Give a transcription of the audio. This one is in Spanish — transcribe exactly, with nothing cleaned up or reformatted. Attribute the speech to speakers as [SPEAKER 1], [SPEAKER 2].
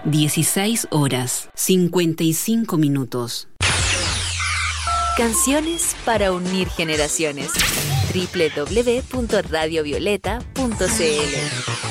[SPEAKER 1] dieciséis horas, cincuenta y cinco minutos.
[SPEAKER 2] Canciones para unir generaciones. doble u doble u doble u punto radio violeta punto c l